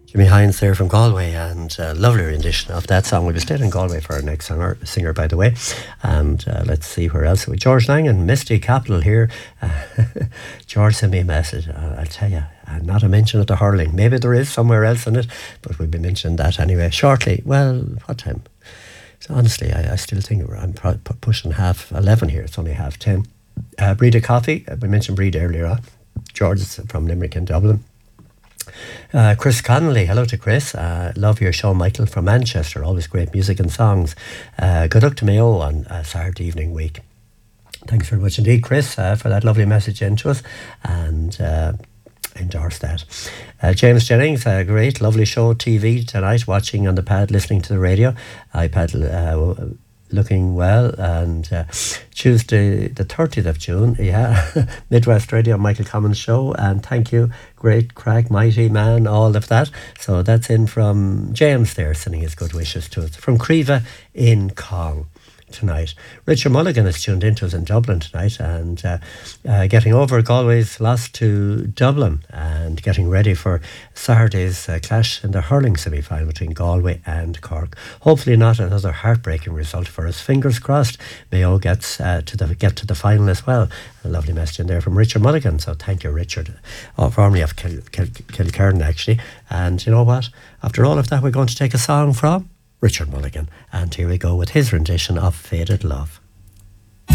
Jimmy Hines there from Galway, and a lovely rendition of that song. We'll be staying in Galway for our next singer, by the way. And let's see where else. With George Lang and Misty Capital here. George sent me a message. I'll tell you, not a mention of the hurling. Maybe there is somewhere else in it, but we'll be mentioning that anyway shortly. Well, what time? So honestly, I still think I'm pushing 11:30 here. It's only 10:30. Breda Coffee. We mentioned Breda earlier on. George is from Limerick and Dublin. Chris Connolly, hello to Chris. Love your show, Michael, from Manchester. Always great music and songs. Good luck to Mayo on Saturday evening week. Thanks very much indeed, Chris, for that lovely message into us, and endorse that. James Jennings, great, lovely show, TV tonight, watching on the pad, listening to the radio. iPad looking well, and Tuesday the 30th of June, Midwest Radio, Michael Commons show, and thank you, great crack, mighty man, all of that. So that's in from James there, sending his good wishes to us from Creva in Cong tonight. Richard Mulligan is tuned into us in Dublin tonight, and getting over Galway's loss to Dublin and getting ready for Saturday's clash in the hurling semi-final between Galway and Cork. Hopefully not another heartbreaking result for us. Fingers crossed Mayo gets to the final as well. A lovely message in there from Richard Mulligan, so thank you, Richard, formerly of Kilkerran actually. And you know what, after all of that, we're going to take a song from Richard Mulligan, and here we go with his rendition of Faded Love.